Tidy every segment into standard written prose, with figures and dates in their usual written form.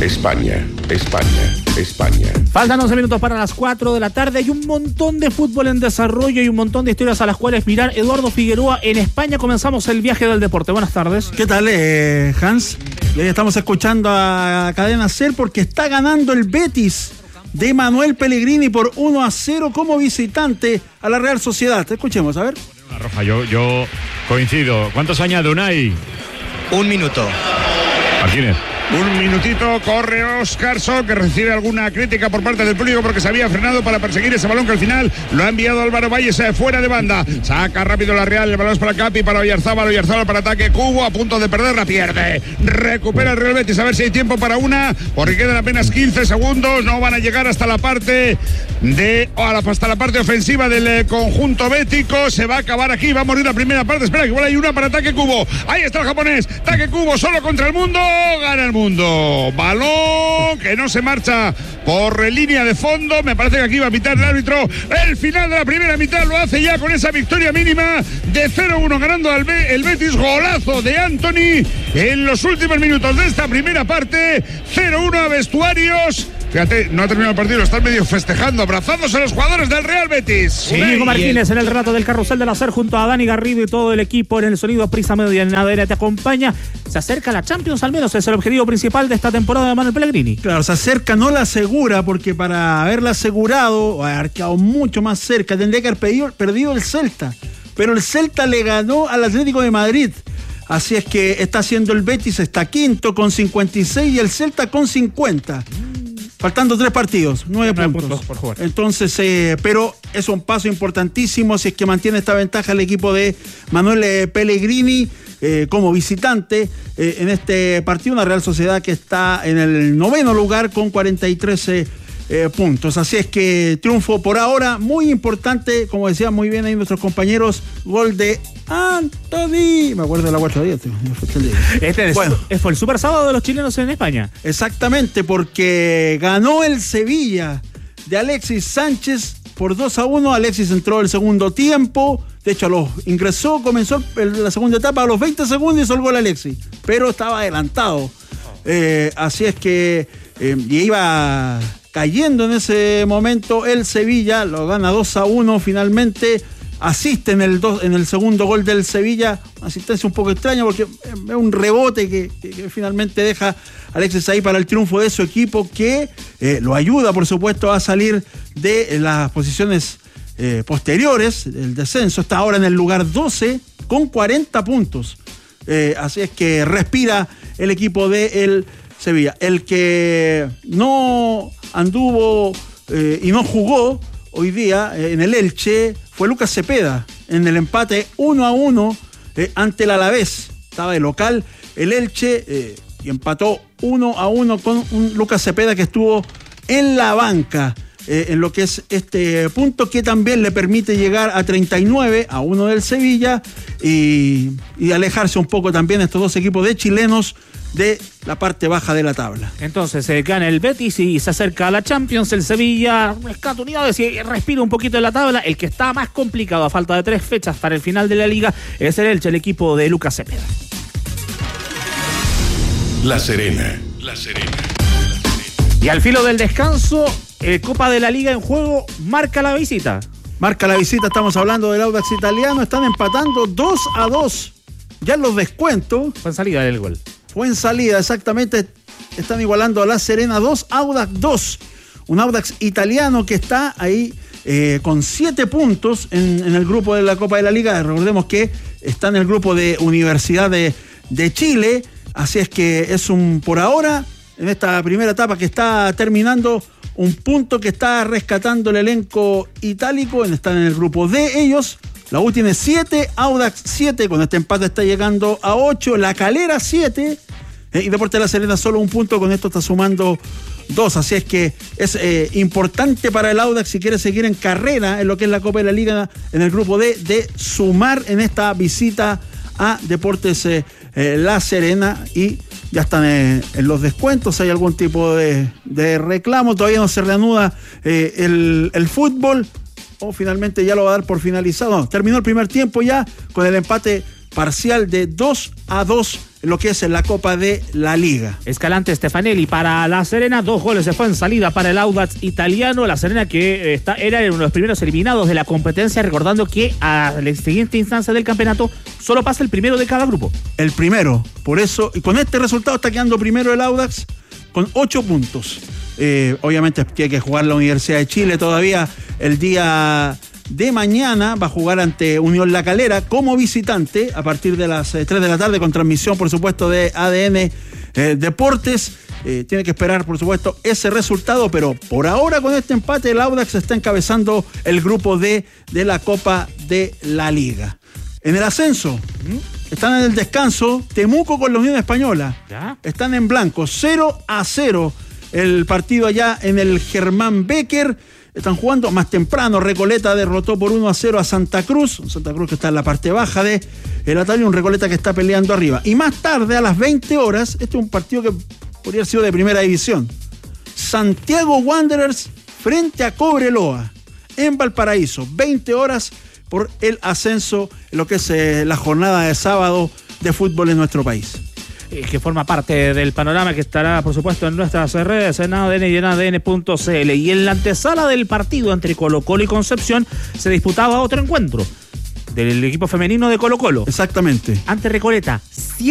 España. Faltan 11 minutos para las 4 de la tarde. Hay un montón de fútbol en desarrollo y un montón de historias a las cuales mirar. Eduardo Figueroa, en España comenzamos el viaje del deporte. Buenas tardes. ¿Qué tal, Hans? Y hoy estamos escuchando a Cadena Ser porque está ganando el Betis de Manuel Pellegrini por 1-0 como visitante a la Real Sociedad. Escuchemos, a ver. La roja, yo coincido. ¿Cuántos añade Unai? 1 minuto. Martínez. Un minutito, corre Oscarson, que recibe alguna crítica por parte del público porque se había frenado para perseguir ese balón que al final lo ha enviado Álvaro Valles fuera de banda. Saca rápido la Real, el balón es para Capi, para Oyarzábal para ataque, Cubo a punto de perder, la pierde. Recupera el Real Betis, a ver si hay tiempo para una, porque quedan apenas 15 segundos, no van a llegar hasta la parte ofensiva del conjunto bético. Se va a acabar aquí, va a morir la primera parte, espera que igual hay una para ataque Cubo. Ahí está el japonés, ataque Cubo solo contra el mundo, gana el mundo. Balón que no se marcha por línea de fondo. Me parece que aquí va a pitar el árbitro. El final de la primera mitad lo hace ya con esa victoria mínima de 0-1 ganando el Betis. Golazo de Anthony en los últimos minutos de esta primera parte. 0-1 a vestuarios. Fíjate, no ha terminado el partido, lo están medio festejando, abrazándose a los jugadores del Real Betis. Diego Martínez en el relato del carrusel del hacer junto a Dani Garrido y todo el equipo en el sonido Prisa Media en ADN te acompaña. Se acerca a la Champions, al menos es el objetivo principal de esta temporada de Manuel Pellegrini. Claro, se acerca, no la asegura, porque para haberla asegurado o haber quedado mucho más cerca tendría que haber perdido el Celta, pero el Celta le ganó al Atlético de Madrid. Así es que está haciendo el Betis, está quinto con 56 y el Celta con 50. Faltando 3 partidos, 9 puntos por jugar. Entonces, pero es un paso importantísimo si es que mantiene esta ventaja el equipo de Manuel Pellegrini como visitante en este partido. Una Real Sociedad que está en el 9º lugar con 43 puntos. Así es que triunfo por ahora muy importante, como decían muy bien ahí nuestros compañeros, gol de Anthony. Me acuerdo de la 4-10. Fue el super sábado de los chilenos en España. Exactamente, porque ganó el Sevilla de Alexis Sánchez por 2-1. Alexis entró el segundo tiempo. De hecho, comenzó la segunda etapa a los 20 segundos y hizo el gol Alexis, pero estaba adelantado. Así es que y iba cayendo en ese momento el Sevilla, lo gana 2-1 finalmente. Asiste en el segundo gol del Sevilla, una asistencia un poco extraña porque es un rebote que finalmente deja Alexis ahí para el triunfo de su equipo, que lo ayuda por supuesto a salir de las posiciones posteriores, el descenso. Está ahora en el lugar 12 con 40 puntos, así es que respira el equipo del Sevilla. El que no anduvo y no jugó hoy día en el Elche fue Lucas Cepeda, en el empate 1-1 ante el Alavés. Estaba de local el Elche y empató 1-1 con un Lucas Cepeda que estuvo en la banca en lo que es este punto, que también le permite llegar a 39 a 1 del Sevilla y alejarse un poco también estos dos equipos de chilenos de la parte baja de la tabla. Entonces gana el Betis y se acerca a la Champions. El Sevilla rescata unidades y respira un poquito en la tabla. El que está más complicado a falta de 3 fechas para el final de la liga es el Elche, el equipo de Lucas Cepeda. La Serena. Y al filo del descanso, Copa de la Liga en juego, marca la visita. Estamos hablando del Audax italiano, están empatando 2-2. Ya en los descuentos. Fue en salida del gol. Fue en salida, exactamente. Están igualando a La Serena 2, Audax 2. Un Audax italiano que está ahí con 7 puntos en el grupo de la Copa de la Liga. Recordemos que está en el grupo de Universidad de Chile. Así es que es por ahora, en esta primera etapa que está terminando, un punto que está rescatando el elenco itálico. Están en el grupo de ellos. La U tiene 7, Audax 7, con este empate está llegando a 8, La Calera 7, y Deportes La Serena solo un punto, con esto está sumando 2, así es que es importante para el Audax, si quiere seguir en carrera en lo que es la Copa de la Liga en el grupo D, de sumar en esta visita a Deportes La Serena, y ya están en los descuentos. Hay algún tipo de reclamo, todavía no se reanuda el fútbol, o finalmente ya lo va a dar por finalizado. No, terminó el primer tiempo ya con el empate parcial de 2-2 lo que es en la Copa de la Liga. Escalante Stefanelli para La Serena, 2 goles se fue en salida para el Audax italiano. La Serena que era uno de los primeros eliminados de la competencia, recordando que a la siguiente instancia del campeonato solo pasa el primero de cada grupo. El primero, por eso, y con este resultado está quedando primero el Audax con 8 puntos. Obviamente tiene que jugar la Universidad de Chile todavía el día de mañana, va a jugar ante Unión La Calera como visitante a partir de las 3 de la tarde con transmisión, por supuesto, de ADN Deportes. Tiene que esperar, por supuesto, ese resultado, pero por ahora con este empate el Audax está encabezando el grupo D de la Copa de la Liga. En el ascenso, están en el descanso Temuco con la Unión Española. ¿Ya? Están en blanco, 0-0 el partido allá en el Germán Becker. Están jugando más temprano. Recoleta derrotó por 1-0 a Santa Cruz. Santa Cruz que está en la parte baja de el Atalio, un Recoleta que está peleando arriba. Y más tarde, a las 20 horas, este es un partido que podría haber sido de primera división. Santiago Wanderers frente a Cobreloa en Valparaíso. 20 horas por el ascenso en lo que es la jornada de sábado de fútbol en nuestro país. Que forma parte del panorama que estará, por supuesto, en nuestras redes, en ADN y en ADN.cl. Y en la antesala del partido entre Colo-Colo y Concepción se disputaba otro encuentro del equipo femenino de Colo-Colo. Exactamente. Ante Recoleta,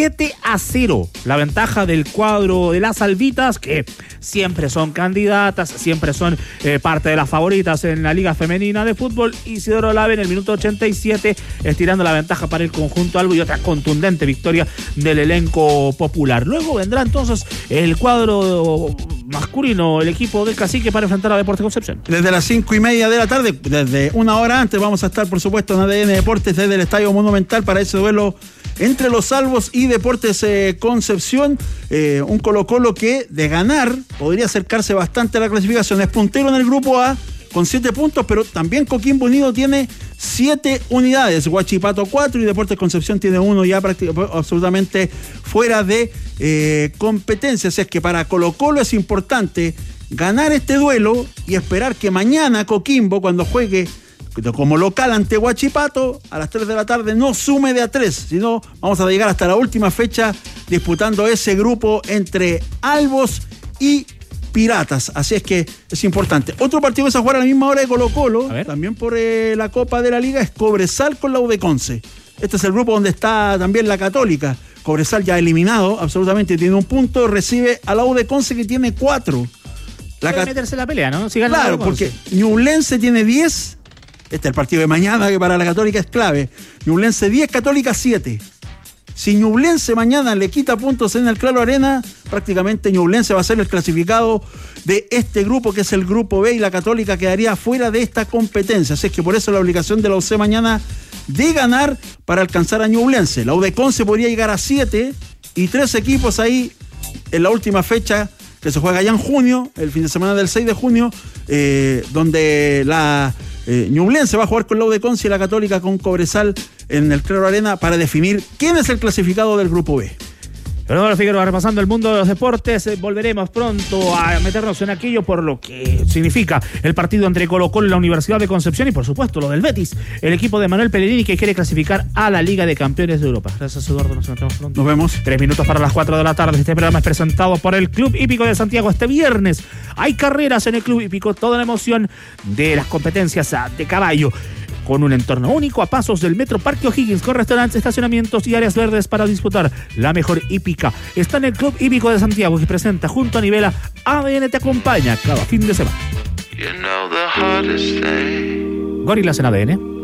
7-0. La ventaja del cuadro de las albitas, que siempre son candidatas, siempre son parte de las favoritas en la Liga Femenina de Fútbol. Isidoro Lave en el minuto 87, estirando la ventaja para el conjunto albo, y otra contundente victoria del elenco popular. Luego vendrá entonces el cuadro masculino, el equipo del Cacique, para enfrentar a Deportes Concepción. Desde las 5:30 de la tarde, desde una hora antes, vamos a estar, por supuesto, en ADN Deportes desde el Estadio Monumental para ese duelo entre los Albos y Deportes Concepción. Un Colo-Colo que, de ganar, podría acercarse bastante a la clasificación. Es puntero en el grupo A con 7 puntos, pero también Coquimbo Unido tiene 7 unidades. Huachipato 4 y Deportes Concepción tiene 1 ya absolutamente fuera de competencia. Así es que para Colo-Colo es importante ganar este duelo y esperar que mañana Coquimbo, cuando juegue como local ante Huachipato a las 3 de la tarde, no sume de a 3, sino vamos a llegar hasta la última fecha disputando ese grupo entre Albos y Piratas. Así es que es importante. Otro partido que se va a jugar a la misma hora de Colo-Colo, también por la Copa de la Liga, es Cobresal con la U de Conce. Este es el grupo donde está también la Católica. Cobresal ya eliminado, absolutamente, tiene 1 punto, recibe a la U de Conce que tiene 4. Puede meterse en la pelea, ¿no? Si gana, claro, porque Ñublense tiene 10. Este es el partido de mañana, que para la Católica es clave. Ñublense 10, Católica 7. Si Ñublense mañana le quita puntos en el Claro Arena, prácticamente Ñublense va a ser el clasificado de este grupo, que es el grupo B, y la Católica quedaría fuera de esta competencia. Así es que por eso la obligación de la UC mañana de ganar para alcanzar a Ñublense. La U de Conce podría llegar a 7 y 3 equipos ahí en la última fecha que se juega ya en junio, el fin de semana del 6 de junio, donde la Ñublense va a jugar con la U de Conce y la Católica con Cobresal en el Claro Arena para definir quién es el clasificado del grupo B. Leonardo Figueroa repasando el mundo de los deportes. Volveremos pronto a meternos en aquello por lo que significa el partido entre Colo-Colo y la Universidad de Concepción y, por supuesto, lo del Betis, el equipo de Manuel Pellegrini, que quiere clasificar a la Liga de Campeones de Europa. Gracias, Eduardo. Nos encontramos pronto. Nos vemos. 3 minutos para las 4 de la tarde. Este programa es presentado por el Club Hípico de Santiago. Este viernes hay carreras en el Club Hípico, toda la emoción de las competencias de caballo, con un entorno único a pasos del Metro Parque O'Higgins, con restaurantes, estacionamientos y áreas verdes para disfrutar la mejor hípica. Está en el Club Hípico de Santiago, que presenta junto a Nivela. ADN te acompaña cada fin de semana. Gorilas en ADN.